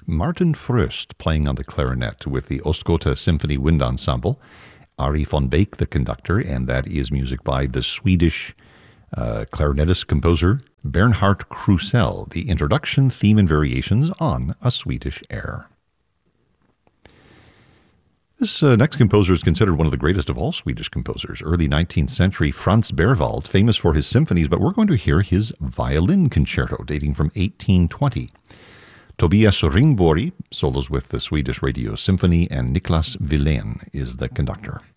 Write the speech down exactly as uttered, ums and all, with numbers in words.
Martin Fröst playing on the clarinet with the Ostgotha Symphony Wind Ensemble. Ari von Beek, the conductor, and that is music by the Swedish uh, clarinetist composer Bernhard Krusell, the introduction, theme, and variations on a Swedish air. This uh, next composer is considered one of the greatest of all Swedish composers, early nineteenth century Franz Berwald, famous for his symphonies, but we're going to hear his violin concerto dating from eighteen twenty. Tobias Ringborg solos with the Swedish Radio Symphony, and Niklas Wilén is the conductor.